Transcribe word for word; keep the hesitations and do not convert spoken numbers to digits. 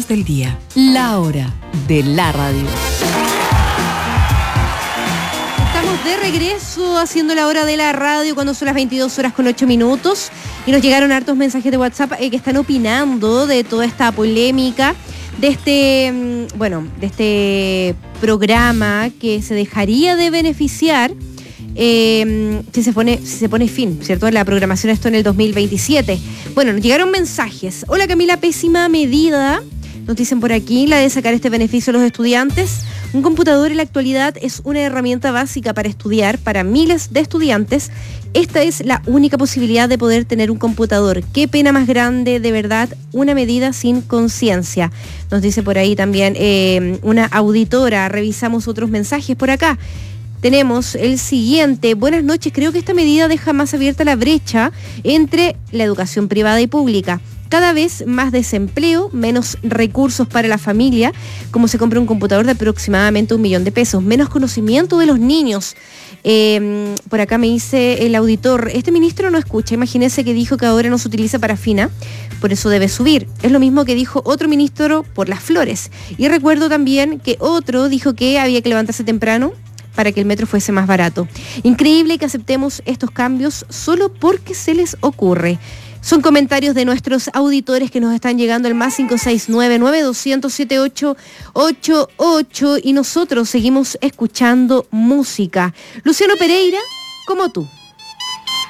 minutos del día. La hora de la radio. Estamos de regreso haciendo la hora de la radio cuando son las veintidós horas con ocho minutos y nos llegaron hartos mensajes de WhatsApp eh, que están opinando de toda esta polémica de este, bueno, de este programa que se dejaría de beneficiar eh, si se pone, si se pone fin, ¿cierto? La programación esto en el dos mil veintisiete. Bueno, nos llegaron mensajes. Hola Camila, pésima medida, nos dicen por aquí, la de sacar este beneficio a los estudiantes. Un computador en la actualidad es una herramienta básica para estudiar para miles de estudiantes. Esta es la única posibilidad de poder tener un computador. Qué pena más grande, de verdad, una medida sin conciencia. Nos dice por ahí también eh, una auditora. Revisamos otros mensajes por acá. Tenemos el siguiente. Buenas noches, creo que esta medida deja más abierta la brecha entre la educación privada y pública. Cada vez más desempleo, menos recursos para la familia, como se compra un computador de aproximadamente un millón de pesos, menos conocimiento de los niños. Eh, por acá me dice el auditor, este ministro no escucha, imagínese que dijo que ahora no se utiliza parafina, por eso debe subir. Es lo mismo que dijo otro ministro por las flores. Y recuerdo también que otro dijo que había que levantarse temprano para que el metro fuese más barato. Increíble que aceptemos estos cambios solo porque se les ocurre. Son comentarios de nuestros auditores que nos están llegando al más cinco seis nueve, nueve dos cero cero, siete ocho ocho ocho y nosotros seguimos escuchando música. Luciano Pereira, como tú.